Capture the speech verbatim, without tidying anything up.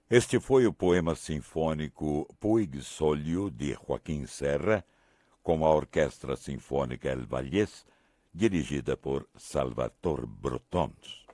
Este foi o poema sinfônico Puig Solio, de Joaquim Serra, com a Orquestra Sinfônica El Vallès, dirigida por Salvatore Brotons.